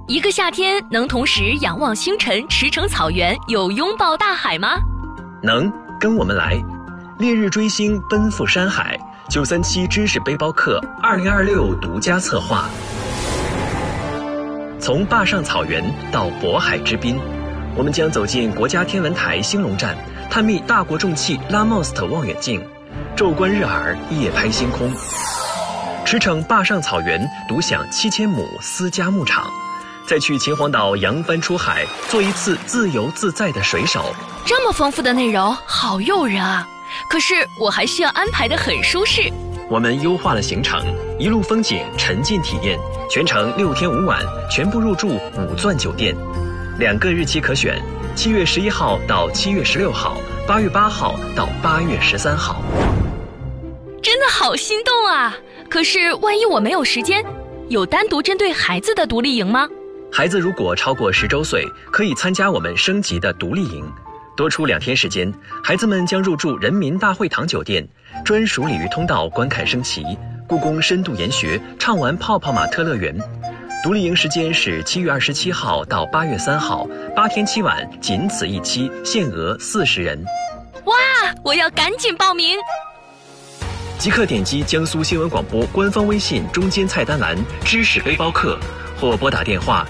一个夏天能同时仰望星辰、驰骋草原，又拥抱大海吗？ 能，跟我们来，烈日追星，奔赴山海。937知识背包客2026独家策划，从坝上草原到渤海之滨，我们将走进国家天文台兴隆站，探秘大国重器拉莫斯特望远镜，昼观日洱，夜拍星空，驰骋坝上草原，独享7000亩私家牧场，再去秦皇岛扬帆出海，做一次自由自在的水手。 这么丰富的内容，好诱人啊！可是我还需要安排得很舒适。 我们优化了行程，一路风景，沉浸体验，全程6天5晚，全部入住5钻酒店，2个日期可选，7月11号到7月16号，8月8号到8月13号。 真的好心动啊！可是万一我没有时间，有单独针对孩子的独立营吗？ 孩子如果超过10周岁，可以参加我们升级的独立营。多出2天时间，孩子们将入住人民大会堂酒店，专属鲤鱼通道观看升旗，故宫深度研学，畅玩泡泡玛特乐园。独立营时间是7月27号到8月3号，8天7晚，仅此一期，限额40人。 哇，我要赶紧报名！ 即刻点击江苏新闻广播官方微信中间菜单栏知识背包客，或拨打电话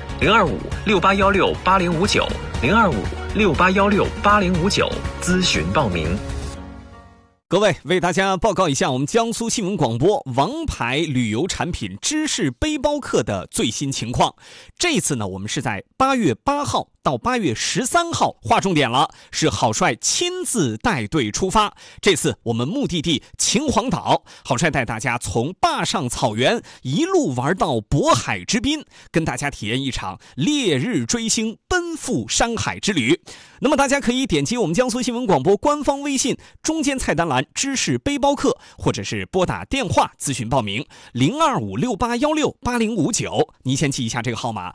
025-6816-8059，025-6816-8059咨询报名。 各位，为大家报告一下我们江苏新闻广播王牌旅游产品知识背包客的最新情况。这次呢，我们是在8月8号到8月13号，划重点了，是郝帅亲自带队出发。这次我们目的地秦皇岛，郝帅带大家从坝上草原一路玩到渤海之滨，跟大家体验一场烈日追星奔赴山海之旅。那么大家可以点击我们江苏新闻广播官方微信中间菜单栏知识背包客，或者是拨打电话咨询报名025-6816-8059，你先记一下这个号码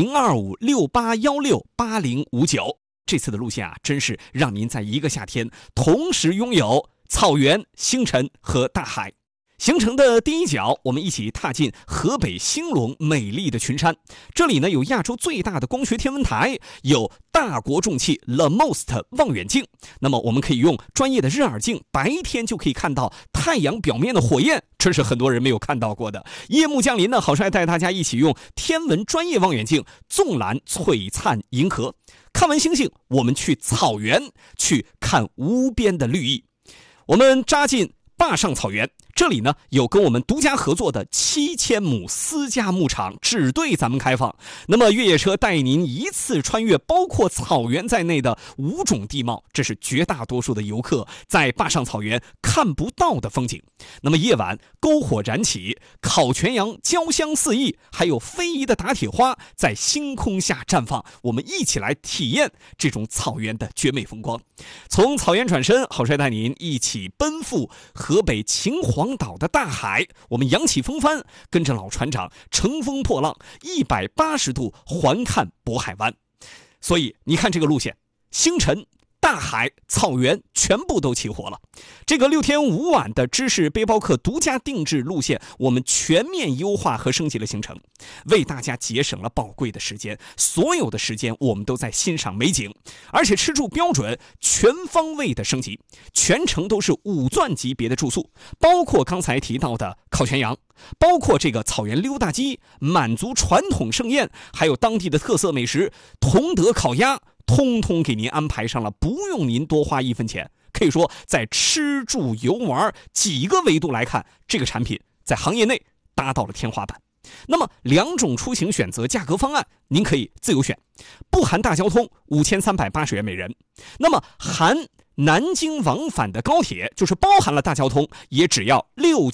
025-6816-8059。这次的路线啊，真是让您在一个夏天同时拥有草原、星辰和大海。行程的第一脚，我们一起踏进河北兴隆美丽的群山。这里呢，有亚洲最大的光学天文台，有大国重器 LAMOST 望远镜。那么我们可以用专业的日洱镜，白天就可以看到太阳表面的火焰，这是很多人没有看到过的。夜幕降临呢，郝帅带大家一起用天文专业望远镜纵览璀璨银河。看完星星，我们去草原，去看无边的绿意。我们扎进坝上草原，这里呢有跟我们独家合作的7000亩私家牧场，只对咱们开放。那么越野车带您一次穿越包括草原在内的5种地貌，这是绝大多数的游客在坝上草原看不到的风景。那么夜晚篝火燃起，烤全羊焦香四溢，还有非遗的打铁花在星空下绽放，我们一起来体验这种草原的绝美风光。从草原转身，郝帅带您一起奔赴河北秦皇岛的大海，我们扬起风帆，跟着老船长乘风破浪，180度环看渤海湾。所以你看这个路线，星辰、大海、草原全部都齐活了。这个6天5晚的知识背包客独家定制路线，我们全面优化和升级了行程，为大家节省了宝贵的时间。所有的时间我们都在欣赏美景，而且吃住标准全方位的升级，全程都是5钻级别的住宿，包括刚才提到的烤全羊，包括这个草原溜达鸡、满族传统盛宴，还有当地的特色美食同德烤鸭，通通给您安排上了，不用您多花1分钱。可以说在吃住游玩几个维度来看，这个产品在行业内达到了天花板。那么2种出行选择价格方案您可以自由选，不含大交通5380元每人，那么含南京往返的高铁，就是包含了大交通，也只要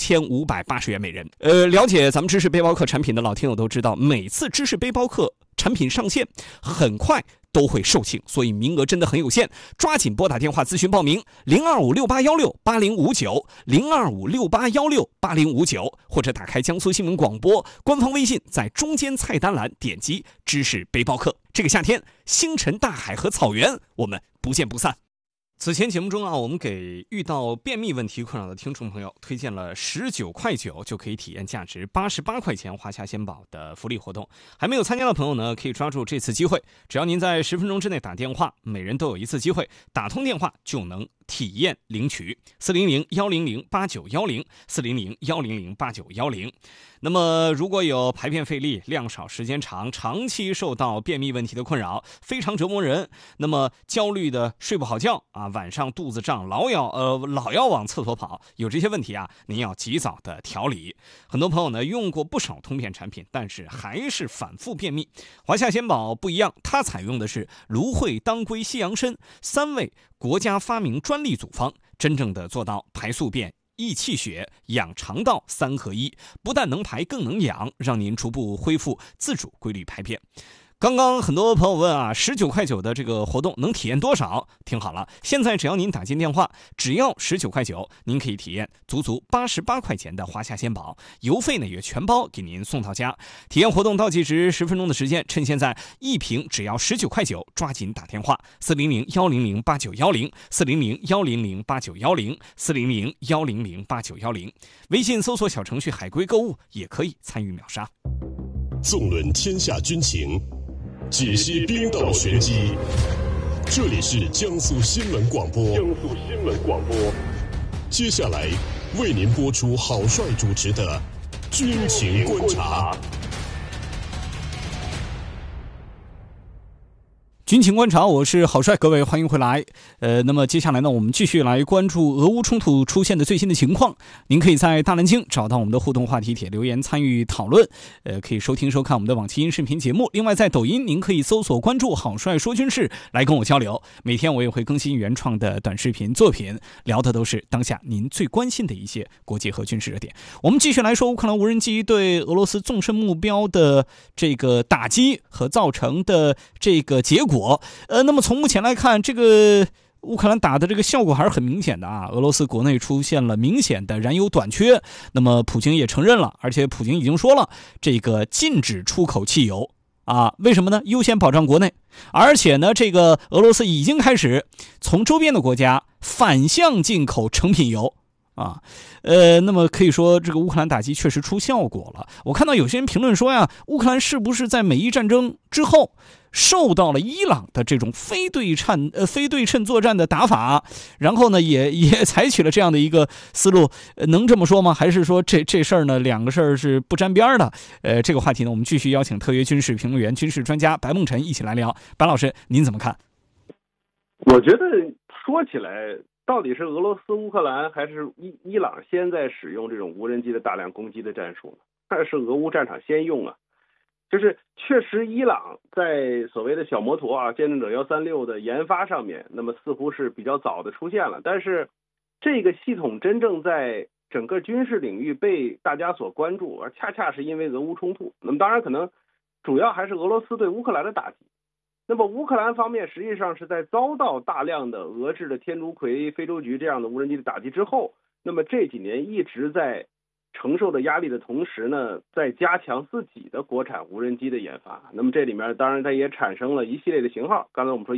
6580元每人。了解咱们知识背包客产品的老听友都知道，每次知识背包客产品上线很快都会售罄，所以名额真的很有限，抓紧拨打电话咨询报名025-6816-8059，025-6816-8059，或者打开江苏新闻广播官方微信，在中间菜单栏点击知识背包客。这个夏天，星辰、大海和草原，我们不见不散。 此前节目中啊，我们给遇到便秘问题困扰的听众朋友推荐了19.9块就可以体验价值88块钱华夏鲜宝的福利活动。还没有参加的朋友呢，可以抓住这次机会，只要您在10分钟之内打电话，每人都有一次机会，打通电话就能体验领取400-100-8910，400-100-8910。那么如果有排便费力、量少时间长、长期受到便秘问题的困扰，非常折磨人，那么焦虑的睡不好觉啊，晚上肚子胀，老要往厕所跑，有这些问题啊，您要及早的调理。很多朋友呢用过不少通便产品，但是还是反复便秘。华夏鲜宝不一样，它采用的是芦荟、当归、西洋参3味国家发明专利组方，真正的做到排宿便、益气血、养肠道3合一，不但能排更能养，让您逐步恢复自主规律排便。刚刚很多朋友问啊，19.9块的这个活动能体验多少？听好了，现在只要您打进电话，只要19.9块，您可以体验足88块钱的华夏鲜宝，邮费呢也全包给您送到家。体验活动倒计时10分钟的时间，趁现在一瓶只要19.9块，抓紧打电话400-100-8910，400-100-8910，400-100-8910，微信搜索小程序海龟购物也可以参与秒杀。 纵论天下军情，解析兵道玄机，这里是江苏新闻广播。接下来为您播出郝帅主持的军情观察。 军情观察，我是郝帅，各位欢迎回来。那么接下来呢，我们继续来关注俄乌冲突出现的最新的情况。您可以在大蓝鲸找到我们的互动话题帖留言参与讨论，可以收听收看我们的往期音视频节目。另外在抖音，您可以搜索关注郝帅说军事来跟我交流。每天我也会更新原创的短视频作品，聊的都是当下您最关心的一些国际和军事热点。我们继续来说乌克兰无人机对俄罗斯纵深目标的这个打击和造成的这个结果。那么从目前来看，这个乌克兰打的这个效果还是很明显的啊。俄罗斯国内出现了明显的燃油短缺，那么普京也承认了，而且普京已经说了，这个禁止出口汽油啊，为什么呢？优先保障国内，而且呢，这个俄罗斯已经开始从周边的国家反向进口成品油啊。那么可以说这个乌克兰打击确实出效果了。我看到有些人评论说呀，乌克兰是不是在美伊战争之后受到了伊朗的这种非对称作战的打法，然后呢也采取了这样的一个思路，能这么说吗？还是说这事儿呢，两个事儿是不沾边的？这个话题呢，我们继续邀请特约军事评论员、军事专家白梦辰一起来聊。白老师，您怎么看？ 我觉得说起来，到底是俄罗斯、乌克兰还是伊朗先在使用这种无人机的大量攻击的战术呢？还是俄乌战场先用啊？就是确实伊朗在所谓的小摩托啊，见证者136的研发上面，那么似乎是比较早的出现了，但是这个系统真正在整个军事领域被大家所关注，而恰恰是因为俄乌冲突。那么当然可能主要还是俄罗斯对乌克兰的打击。那么乌克兰方面实际上是在遭到大量的俄制的天竺葵、非洲菊这样的无人机的打击之后，那么这几年一直在承受的压力的同时呢，在加强自己的国产无人机的研发。那么这里面当然它也产生了一系列的型号，刚才我们说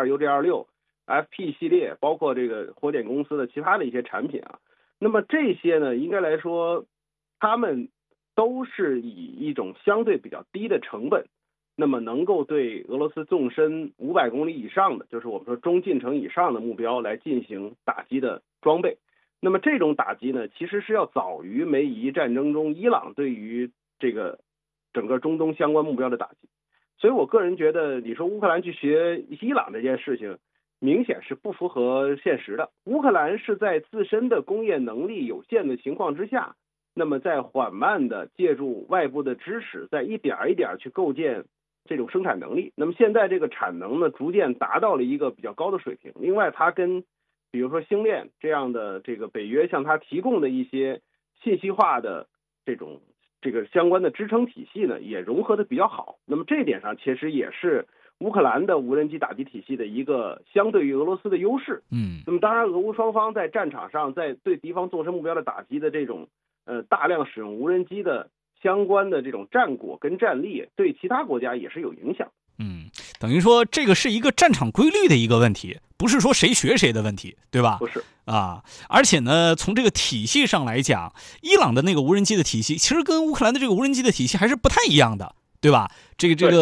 UJ2、UJ26、FP 系列，包括这个火点公司的其他的一些产品啊。那么这些呢，应该来说他们都是以一种相对比较低的成本，那么能够对俄罗斯纵深500公里以上的，就是我们说中近程以上的目标来进行打击的装备。那么这种打击呢，其实是要早于美伊战争中伊朗对于这个整个中东相关目标的打击。所以我个人觉得，你说乌克兰去学伊朗这件事情，明显是不符合现实的。乌克兰是在自身的工业能力有限的情况之下，那么在缓慢的借助外部的支持，在一点一点去构建这种生产能力。那么现在这个产能呢，逐渐达到了一个比较高的水平。另外，它跟比如说星链这样的这个北约向它提供的一些信息化的这个相关的支撑体系呢，也融合的比较好。那么这一点上其实也是乌克兰的无人机打击体系的一个相对于俄罗斯的优势。那么当然俄乌双方在战场上在对敌方纵深目标的打击的这种大量使用无人机的相关的这种战果跟战力，对其他国家也是有影响。 等于说这个是一个战场规律的一个问题，不是说谁学谁的问题，对吧？ 不是啊，而且呢，从这个体系上来讲，伊朗的那个无人机的体系其实跟乌克兰的这个无人机的体系还是不太一样的，对吧？这个